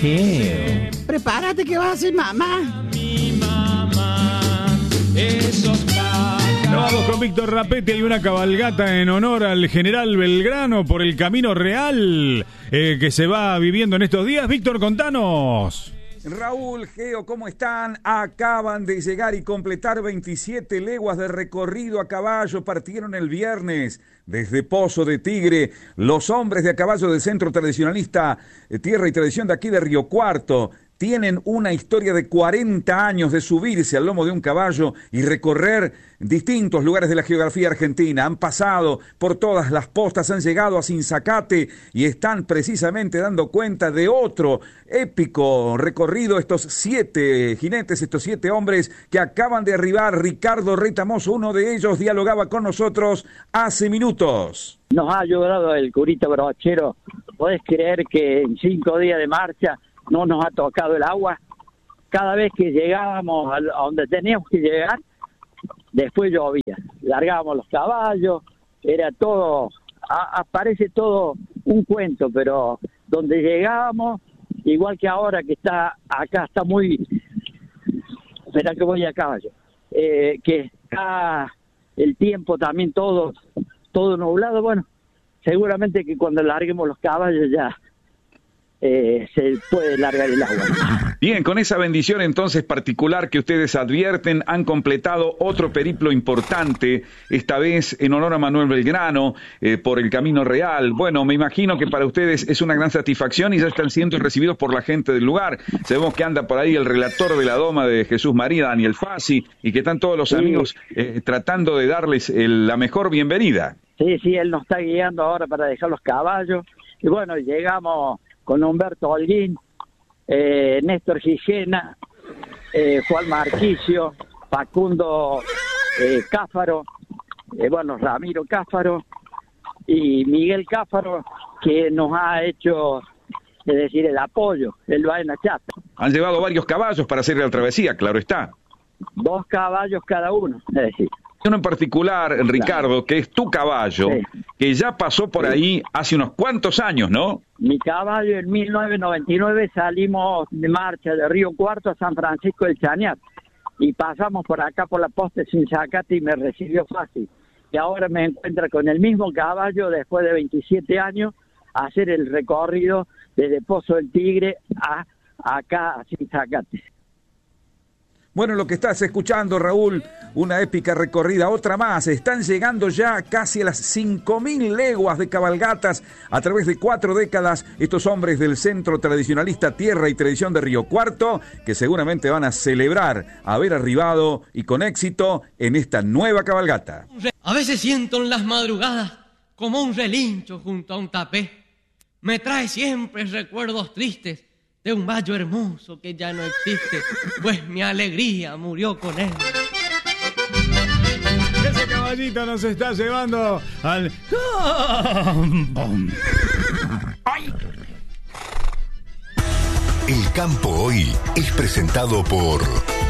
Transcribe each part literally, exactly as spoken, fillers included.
Geo. Prepárate que vas a ser mamá. Mi mamá, esos pájaros. Vamos con Víctor Rapetti. Hay una cabalgata en honor al general Belgrano por el Camino Real eh, que se va viviendo en estos días. Víctor, contanos. Raúl, Geo, ¿cómo están? Acaban de llegar y completar veintisiete leguas de recorrido a caballo. Partieron el viernes desde Pozo de Tigre. Los hombres de a caballo del Centro Tradicionalista eh, Tierra y Tradición de aquí de Río Cuarto tienen una historia de cuarenta años de subirse al lomo de un caballo y recorrer distintos lugares de la geografía argentina. Han pasado por todas las postas, han llegado a Sinzacate y están precisamente dando cuenta de otro épico recorrido. Estos siete jinetes, estos siete hombres que acaban de arribar. Ricardo Retamoso, uno de ellos, dialogaba con nosotros hace minutos. Nos ha ayudado el curita Brochero. ¿Podés creer que en cinco días de marcha no nos ha tocado el agua? Cada vez que llegábamos a donde teníamos que llegar, después llovía. Largábamos los caballos, era todo, a, aparece todo un cuento, pero donde llegábamos, igual que ahora que está acá, está muy... Espera que voy a caballo. Eh, que está el tiempo también todo, todo nublado. Bueno, seguramente que cuando larguemos los caballos ya... Eh, se puede largar el agua. Bien, con esa bendición entonces particular que ustedes advierten, han completado otro periplo importante, esta vez en honor a Manuel Belgrano, eh, por el Camino Real. Bueno, me imagino que para ustedes es una gran satisfacción y ya están siendo recibidos por la gente del lugar. Sabemos que anda por ahí el relator de la Doma de Jesús María, Daniel Fassi, y que están todos los sí. amigos eh, tratando de darles el, la mejor bienvenida. Sí, sí, él nos está guiando ahora para dejar los caballos. Y bueno, llegamos con Humberto Holguín, eh, Néstor Gigena, eh, Juan Marquicio, Facundo eh, Cáfaro, eh, bueno, Ramiro Cáfaro y Miguel Cáfaro, que nos ha hecho, es decir, el apoyo, él va en la chata. Han llevado varios caballos para hacer la travesía, claro está. Dos caballos cada uno, es decir. Uno en particular, Ricardo, que es tu caballo, sí. que ya pasó por sí. ahí hace unos cuantos años, ¿no? Mi caballo en mil novecientos noventa y nueve salimos de marcha de Río Cuarto a San Francisco del Chañar y pasamos por acá por la posta de Sinzacate y me recibió fácil. Y ahora me encuentro con el mismo caballo después de veintisiete años a hacer el recorrido desde Pozo del Tigre a acá a Sinzacate. Bueno, lo que estás escuchando, Raúl, una épica recorrida, otra más. Están llegando ya casi a las cinco mil leguas de cabalgatas a través de cuatro décadas estos hombres del Centro Tradicionalista Tierra y Tradición de Río Cuarto, que seguramente van a celebrar haber arribado y con éxito en esta nueva cabalgata. A veces siento en las madrugadas como un relincho junto a un tapé. Me trae siempre recuerdos tristes de un vallo hermoso que ya no existe, pues mi alegría murió con él. Ese caballito nos está llevando al... El campo hoy es presentado por...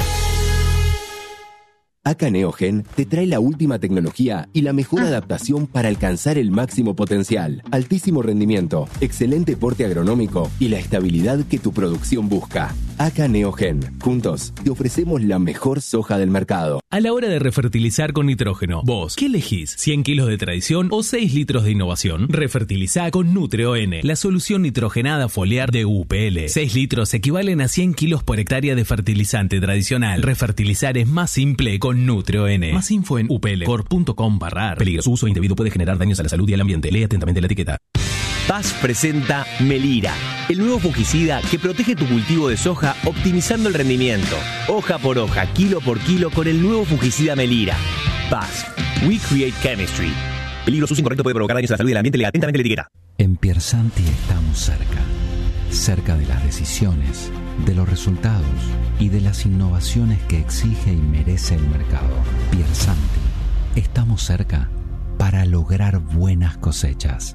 A C A Neogen te trae la última tecnología y la mejor adaptación para alcanzar el máximo potencial, altísimo rendimiento, excelente porte agronómico y la estabilidad que tu producción busca. A C A Neogen. Juntos te ofrecemos la mejor soja del mercado. A la hora de refertilizar con nitrógeno, vos, ¿qué elegís? ¿cien kilos de tradición o seis litros de innovación? Refertilizá con Nutreo-N, la solución nitrogenada foliar de U P L. seis litros equivalen a cien kilos por hectárea de fertilizante tradicional. Refertilizar es más simple con Nutreo-N. Más info en u p l corp punto com barra ar. Peligro, su uso indebido puede generar daños a la salud y al ambiente. Lee atentamente la etiqueta. B A S presenta Melira, el nuevo fungicida que protege tu cultivo de soja optimizando el rendimiento. Hoja por hoja, kilo por kilo con el nuevo fungicida Melira. B A S. We create chemistry. Peligro, su uso incorrecto puede provocar daños a la salud y al ambiente. Lee atentamente la etiqueta. En Piersanti estamos cerca. Cerca de las decisiones, de los resultados y de las innovaciones que exige y merece el mercado. Piersanti. Estamos cerca para lograr buenas cosechas.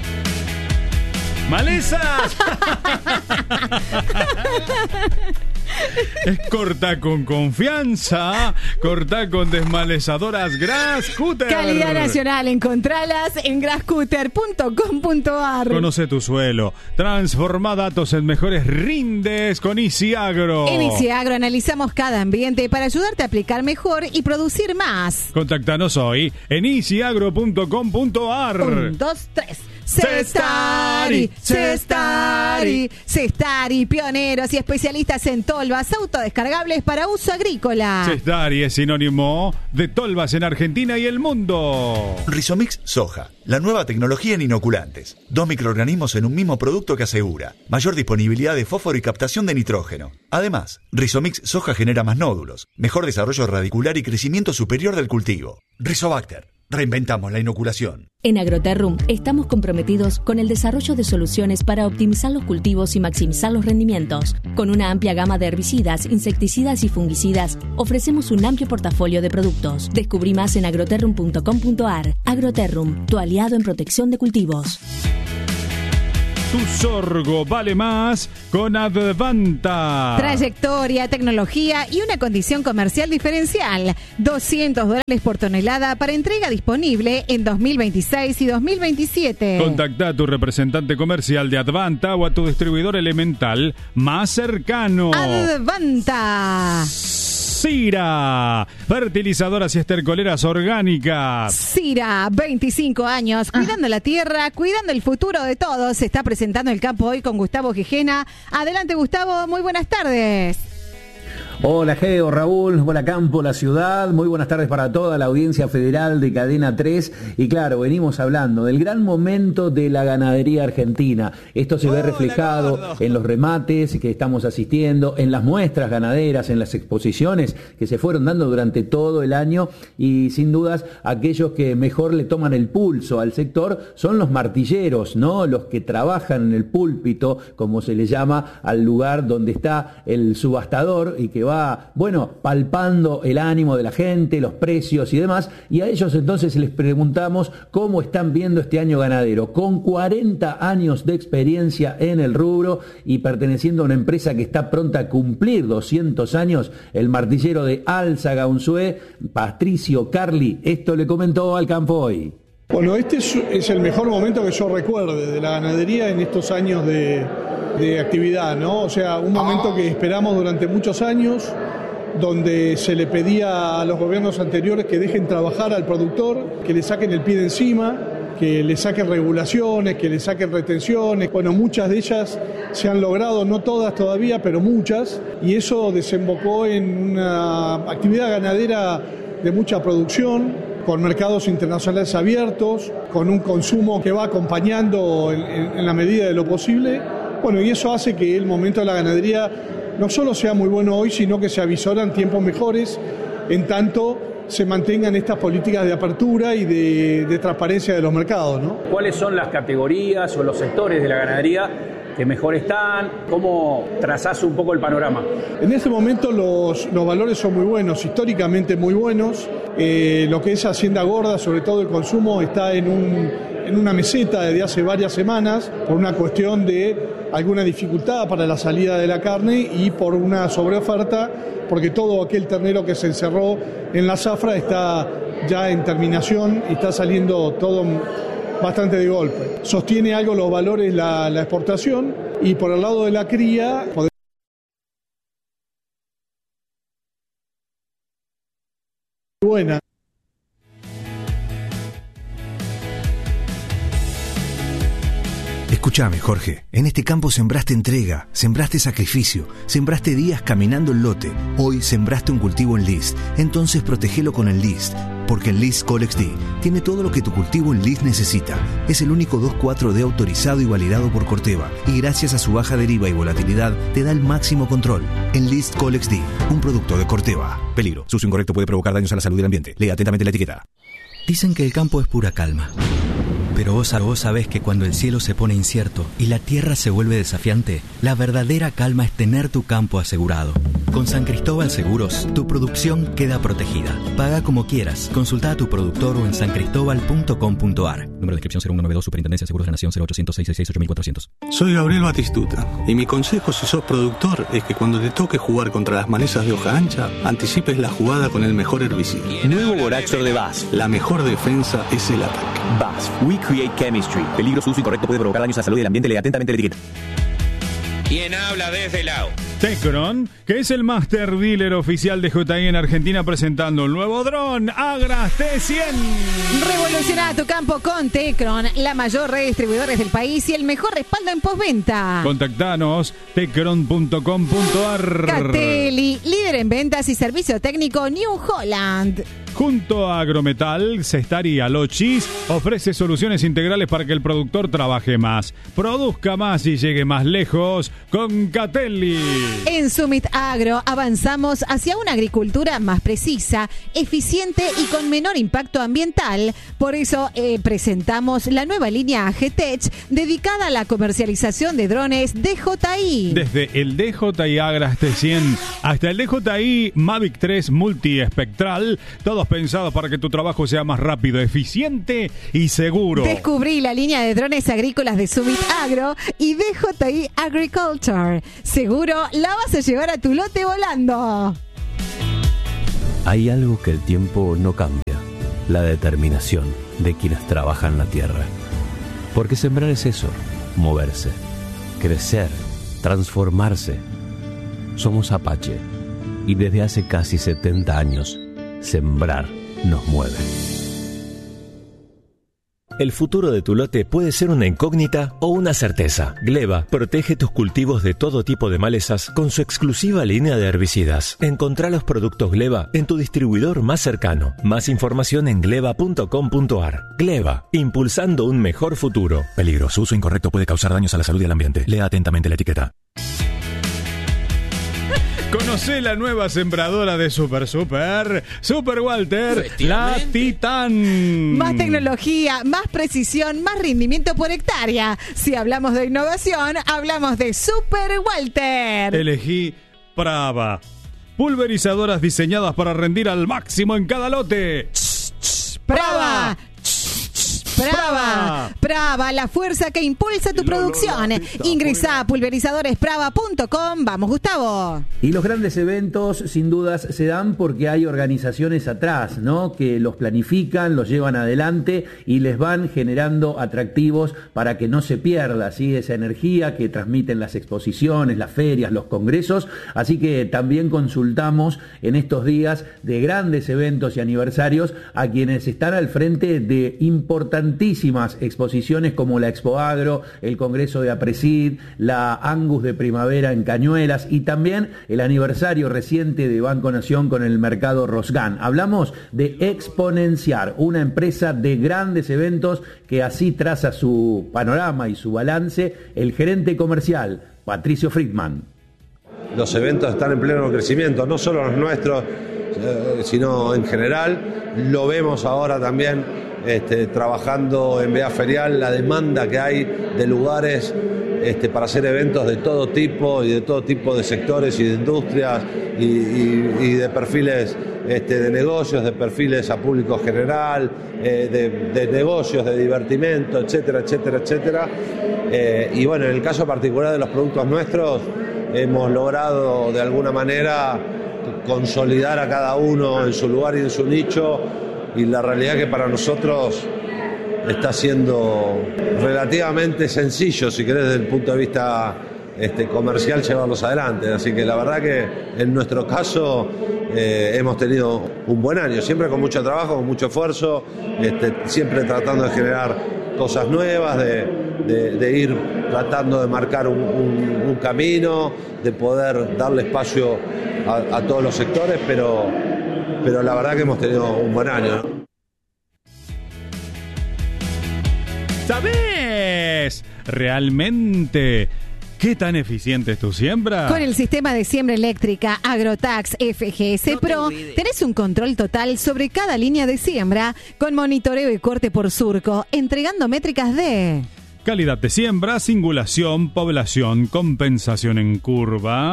¡Malezas! Es corta con confianza, corta con desmalezadoras Grascutter. Calidad nacional, encontralas en grascutter punto com punto a r. Conoce tu suelo, transforma datos en mejores rindes con Easy Agro. En Easy Agro analizamos cada ambiente para ayudarte a aplicar mejor y producir más. Contactanos hoy en easy agro punto com punto a r. Un, dos, tres. Cestari, Cestari, Cestari, pioneros y especialistas en tolvas autodescargables para uso agrícola. Cestari es sinónimo de tolvas en Argentina y el mundo. Rizomix Soja, la nueva tecnología en inoculantes. Dos microorganismos en un mismo producto que asegura mayor disponibilidad de fósforo y captación de nitrógeno. Además, Rizomix Soja genera más nódulos, mejor desarrollo radicular y crecimiento superior del cultivo. Rizobacter. Reinventamos la inoculación. En Agroterrum estamos comprometidos con el desarrollo de soluciones para optimizar los cultivos y maximizar los rendimientos. Con una amplia gama de herbicidas, insecticidas y fungicidas, ofrecemos un amplio portafolio de productos. Descubrí más en agroterrum punto com punto a r. Agroterrum, tu aliado en protección de cultivos. Tu sorgo vale más con Advanta. Trayectoria, tecnología y una condición comercial diferencial. doscientos dólares por tonelada para entrega disponible en dos mil veintiséis y dos mil veintisiete. Contacta a tu representante comercial de Advanta o a tu distribuidor elemental más cercano. Advanta. Sira, fertilizadoras y estercoleras orgánicas. Sira, veinticinco años, cuidando la tierra, cuidando el futuro de todos. Se está presentando el campo hoy con Gustavo Gijena. Adelante, Gustavo, muy buenas tardes. Hola Geo, Raúl, hola Campo, la ciudad, muy buenas tardes para toda la audiencia federal de Cadena tres. Y claro, venimos hablando del gran momento de la ganadería argentina. Esto se ve reflejado en los remates que estamos asistiendo, en las muestras ganaderas, en las exposiciones que se fueron dando durante todo el año, y sin dudas aquellos que mejor le toman el pulso al sector son los martilleros, ¿no? Los que trabajan en el púlpito, como se le llama al lugar donde está el subastador y que va, bueno, palpando el ánimo de la gente, los precios y demás, y a ellos entonces les preguntamos cómo están viendo este año ganadero, con cuarenta años de experiencia en el rubro y perteneciendo a una empresa que está pronta a cumplir doscientos años, el martillero de Álzaga Unzué, Patricio Carli, esto le comentó al Campo hoy. Bueno, este es, es el mejor momento que yo recuerde de la ganadería en estos años de, de actividad, ¿no? O sea, un momento que esperamos durante muchos años, donde se le pedía a los gobiernos anteriores que dejen trabajar al productor, que le saquen el pie de encima, que le saquen regulaciones, que le saquen retenciones. Bueno, muchas de ellas se han logrado, no todas todavía, pero muchas, y eso desembocó en una actividad ganadera de mucha producción, con mercados internacionales abiertos, con un consumo que va acompañando en, en, en la medida de lo posible. Bueno, y eso hace que el momento de la ganadería no solo sea muy bueno hoy, sino que se avisoran tiempos mejores, en tanto se mantengan estas políticas de apertura y de, de transparencia de los mercados, ¿no? ¿Cuáles son las categorías o los sectores de la ganadería que mejor están? ¿Cómo trazás un poco el panorama? En este momento los, los valores son muy buenos, históricamente muy buenos. Eh, lo que es Hacienda Gorda, sobre todo el consumo, está en, un, en una meseta desde hace varias semanas por una cuestión de alguna dificultad para la salida de la carne y por una sobreoferta, porque todo aquel ternero que se encerró en la zafra está ya en terminación y está saliendo todo bastante de golpe. Sostiene algo los valores la, la exportación, y por el lado de la cría buena. Escúchame, Jorge, en este campo sembraste entrega, sembraste sacrificio, sembraste días caminando el lote. Hoy sembraste un cultivo en List, entonces protegelo con el List, porque el List Colex D tiene todo lo que tu cultivo en List necesita. Es el único dos cuatro D autorizado y validado por Corteva, y gracias a su baja deriva y volatilidad te da el máximo control. En List Colex D, un producto de Corteva. Peligro, su uso incorrecto puede provocar daños a la salud y el ambiente. Lea atentamente la etiqueta. Dicen que el campo es pura calma. Pero vos, vos sabés que cuando el cielo se pone incierto y la tierra se vuelve desafiante, la verdadera calma es tener tu campo asegurado. Con San Cristóbal Seguros, tu producción queda protegida. Paga como quieras. Consulta a tu productor o en san cristóbal punto com punto a r. Número de inscripción cero uno noventa y dos, Superintendencia de Seguros de la Nación, cero ochocientos, seiscientos sesenta y seis, ocho mil cuatrocientos. Soy Gabriel Batistuta y mi consejo si sos productor es que cuando te toque jugar contra las malezas de hoja ancha, anticipes la jugada con el mejor herbicida. Nuevo Boraxor de B A S F. La mejor defensa es el ataque. B A S F. We create chemistry. Peligro, su uso incorrecto puede provocar daños a la salud y al ambiente. Lea atentamente la etiqueta. ¿Quién habla desde el lado? Tecron, que es el Master Dealer oficial de J I en Argentina, presentando un nuevo dron, Agras T cien. Revoluciona tu campo con Tecron, la mayor red de distribuidores del país y el mejor respaldo en postventa. Contactanos, tecron punto com punto a r. Catelli, líder en ventas y servicio técnico New Holland. Junto a Agrometal, Cestar y Alochis, ofrece soluciones integrales para que el productor trabaje más, produzca más y llegue más lejos con Catelli. En Summit Agro avanzamos hacia una agricultura más precisa, eficiente y con menor impacto ambiental. Por eso eh, presentamos la nueva línea A G Tech dedicada a la comercialización de drones D J I. Desde el D J I Agras T cien hasta el D J I Mavic tres multiespectral, todos pensados para que tu trabajo sea más rápido, eficiente y seguro. Descubrí la línea de drones agrícolas de Summit Agro y D J I Agriculture. Seguro la vas a llevar a tu lote volando. Hay algo que el tiempo no cambia: la determinación de quienes trabajan la tierra. Porque sembrar es eso, moverse, crecer, transformarse. Somos Apache y desde hace casi setenta años, sembrar nos mueve. El futuro de tu lote puede ser una incógnita o una certeza. Gleba protege tus cultivos de todo tipo de malezas con su exclusiva línea de herbicidas. Encontrá los productos Gleba en tu distribuidor más cercano. Más información en gleba punto com punto a r. Gleba, impulsando un mejor futuro. Peligro, su uso incorrecto puede causar daños a la salud y al ambiente. Lea atentamente la etiqueta. Conocé la nueva sembradora de Super Super, Super Walter, la Titan. Más tecnología, más precisión, más rendimiento por hectárea. Si hablamos de innovación, hablamos de Super Walter. Elegí Prava. Pulverizadoras diseñadas para rendir al máximo en cada lote. Prava. Prava, Prava, la fuerza que impulsa tu producción. Ingresá a pulverizadores prava punto com. Vamos, Gustavo. Y los grandes eventos, sin dudas, se dan porque hay organizaciones atrás, ¿no? Que los planifican, los llevan adelante y les van generando atractivos para que no se pierda, ¿sí? Esa energía que transmiten las exposiciones, las ferias, los congresos. Así que también consultamos en estos días de grandes eventos y aniversarios a quienes están al frente de importantes tantísimas exposiciones como la Expo Agro, el Congreso de Apresid, la Angus de Primavera en Cañuelas y también el aniversario reciente de Banco Nación con el mercado Rosgan. Hablamos de Exponenciar, una empresa de grandes eventos que así traza su panorama y su balance el gerente comercial, Patricio Friedman. Los eventos están en pleno crecimiento, no solo los nuestros, eh, sino en general. Lo vemos ahora también Este, trabajando en Vía Ferial, la demanda que hay de lugares este, para hacer eventos de todo tipo y de todo tipo de sectores y de industrias y, y, y de perfiles este, de negocios, de perfiles a público general, eh, de, de negocios, de divertimento, etcétera, etcétera, etcétera. Eh, y bueno, en el caso particular de los productos nuestros, hemos logrado de alguna manera consolidar a cada uno en su lugar y en su nicho. Y la realidad que para nosotros está siendo relativamente sencillo, si querés, desde el punto de vista este, comercial, llevarlos adelante. Así que la verdad que en nuestro caso eh, hemos tenido un buen año, siempre con mucho trabajo, con mucho esfuerzo, este, siempre tratando de generar cosas nuevas, de, de, de ir tratando de marcar un, un, un camino, de poder darle espacio a, a todos los sectores, pero... pero la verdad que hemos tenido un buen año, ¿no? ¿Sabés realmente qué tan eficiente es tu siembra? Con el sistema de siembra eléctrica Agrotax F G S no Pro, tenés un control total sobre cada línea de siembra, con monitoreo y corte por surco, entregando métricas de... calidad de siembra, singulación, población, compensación en curva...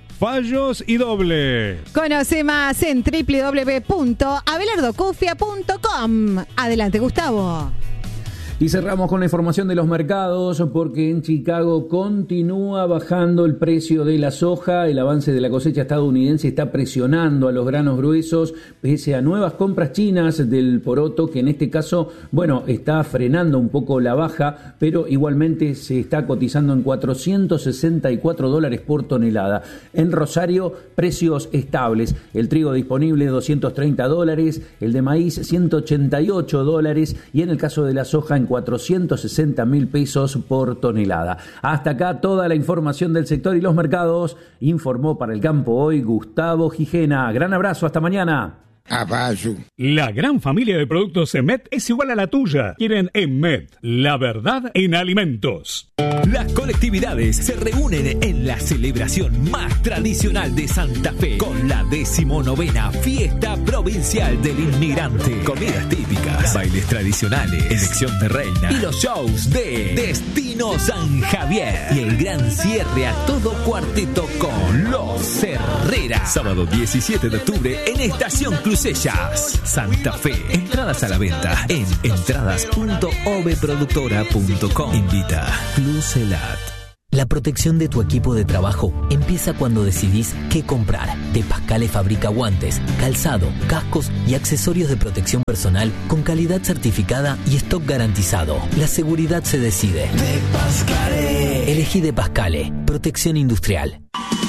fallos y doble. Conoce más en doble u doble u doble u punto abelardo cufia punto com. Adelante, Gustavo. Y cerramos con la información de los mercados porque en Chicago continúa bajando el precio de la soja. El avance de la cosecha estadounidense está presionando a los granos gruesos pese a nuevas compras chinas del poroto, que en este caso, bueno, está frenando un poco la baja, pero igualmente se está cotizando en cuatrocientos sesenta y cuatro dólares por tonelada. En Rosario, precios estables. El trigo disponible doscientos treinta dólares, el de maíz ciento ochenta y ocho dólares y en el caso de la soja en cuatrocientos sesenta mil pesos por tonelada. Hasta acá toda la información del sector y los mercados. Informó para El Campo Hoy Gustavo Gijena. Gran abrazo, hasta mañana. La gran familia de productos Emet es igual a la tuya. Quieren Emet, la verdad en alimentos. Las colectividades se reúnen en la celebración más tradicional de Santa Fe con la decimonovena Fiesta Provincial del Inmigrante. Comidas típicas, bailes tradicionales, elección de reina y los shows de Destino San Javier. Y el gran cierre a todo cuarteto con Los Herrera. Sábado diecisiete de octubre en Estación Clusellas. Santa Fe. Entradas a la venta en entradas punto oveproductora punto com. Invita Cluselat. La protección de tu equipo de trabajo empieza cuando decidís qué comprar. De Pascale fabrica guantes, calzado, cascos y accesorios de protección personal con calidad certificada y stock garantizado. La seguridad se decide. De Pascale. Elegí De Pascale. Protección industrial.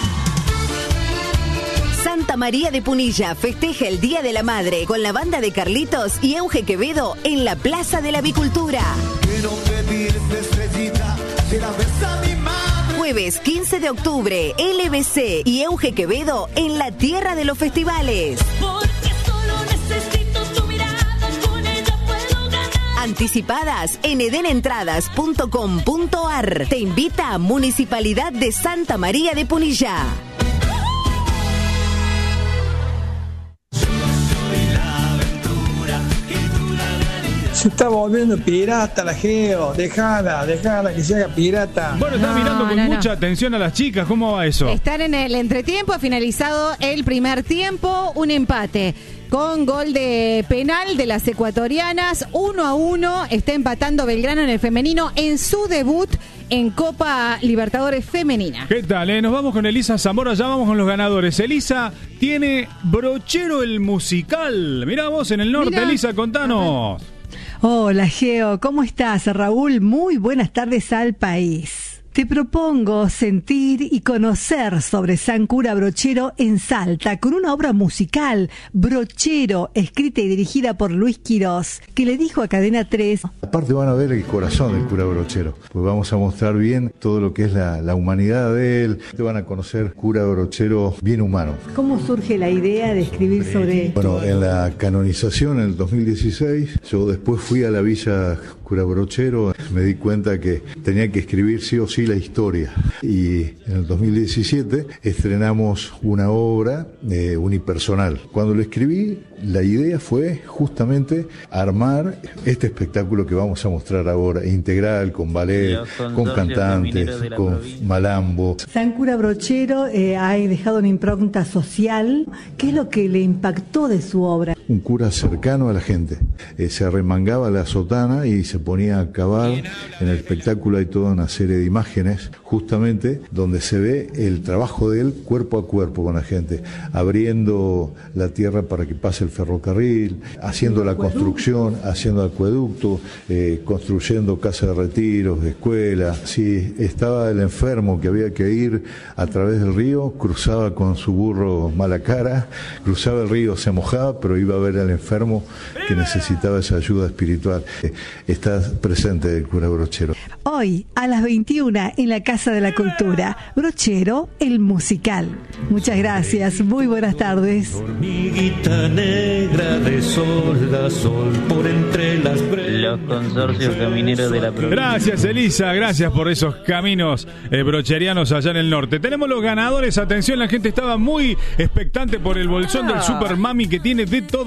Santa María de Punilla festeja el Día de la Madre con la banda de Carlitos y Euge Quevedo en la Plaza de la Avicultura. Jueves quince de octubre, L B C y Euge Quevedo en la Tierra de los Festivales. Porque solo necesito tu mirada, con ella puedo ganar. Anticipadas en edenentradas punto com punto ar. Te invita a Municipalidad de Santa María de Punilla. Se está volviendo pirata la Geo, dejala, dejala que se haga pirata. Bueno, está No, mirando con no, no. mucha atención a las chicas, ¿cómo va eso? Están en el entretiempo, ha finalizado el primer tiempo, un empate. Con gol de penal de las ecuatorianas, uno a uno, está empatando Belgrano en el femenino en su debut en Copa Libertadores Femenina. ¿Qué tal? Eh? Nos vamos con Elisa Zamora, ya vamos con los ganadores. Elisa tiene Brochero el musical. Mirá vos en el norte, Mirá. Elisa, contanos. Hola Geo, ¿cómo estás, Raúl? Muy buenas tardes al país. Te propongo sentir y conocer sobre San Cura Brochero en Salta con una obra musical, Brochero, escrita y dirigida por Luis Quirós, que le dijo a Cadena tres. Aparte van a ver el corazón del cura Brochero, pues vamos a mostrar bien todo lo que es la, la humanidad de él. Te van a conocer cura Brochero bien humano. ¿Cómo surge la idea de escribir sobre...? Bueno, en la canonización en el dos mil dieciséis, yo después fui a la villa Cura Brochero, me di cuenta que tenía que escribir sí o sí la historia. Y en el dos mil diecisiete estrenamos una obra eh, unipersonal. Cuando lo escribí, la idea fue justamente armar este espectáculo que vamos a mostrar ahora, integral, con ballet, con cantantes, con malambo. San Cura Brochero eh, ha dejado una impronta social. ¿Qué es lo que le impactó de su obra? Un cura cercano a la gente. Eh, se arremangaba la sotana y se ponía a cavar. En el espectáculo hay toda una serie de imágenes, justamente donde se ve el trabajo de él cuerpo a cuerpo con la gente, abriendo la tierra para que pase el ferrocarril, haciendo la construcción, haciendo acueducto, eh, construyendo casas de retiros, escuelas. Si estaba el enfermo que había que ir a través del río, cruzaba con su burro mala cara, cruzaba el río, se mojaba, pero iba a ver al enfermo que necesitaba esa ayuda espiritual. Eh, está presente el cura Brochero. Hoy, a las veintiuna, en la Casa de la Cultura. Brochero, el musical. Muchas gracias. Muy buenas tardes. Hormiguita negra de sol a sol por entre las Los consorcios camineros de la provincia. Gracias, Elisa, gracias por esos caminos eh, brocherianos allá en el norte. Tenemos los ganadores, atención, la gente estaba muy expectante por el bolsón del Super Mami que tiene de todo.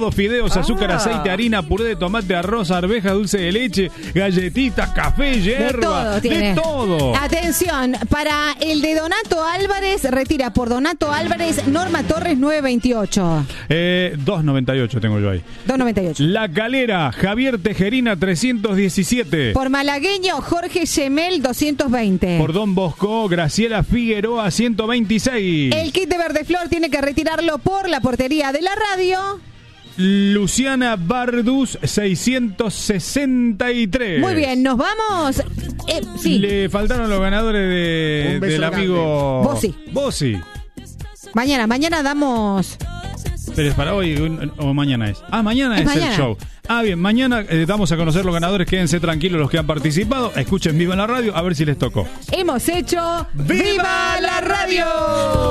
todo: fideos, azúcar, Ah. aceite, harina, puré de tomate, arroz, arveja, dulce de leche, galletitas, café, De hierba. todo tiene. De todo. Atención, para el de Donato Álvarez, retira por Donato Álvarez, Norma Torres nueve veintiocho. Eh, dos noventa y ocho tengo yo ahí. dos noventa y ocho. La Calera, Javier Tejerina trescientos diecisiete. Por malagueño, Jorge Gemel doscientos veinte. Por Don Bosco, Graciela Figueroa ciento veintiséis. El kit de Verde Flor tiene que retirarlo por la portería de la radio. Luciana Bardus seiscientos sesenta y tres. Muy bien, nos vamos. Eh, sí. Le faltaron los ganadores de, Un beso del grande. amigo Bossi. Bossi. Mañana, mañana damos. Pero es para hoy un- o mañana es. Ah, mañana Es es, mañana. el show. Ah, bien, mañana eh, damos a conocer los ganadores. Quédense tranquilos los que han participado. Escuchen Viva la Radio a ver si les tocó. Hemos hecho ¡Viva la Radio!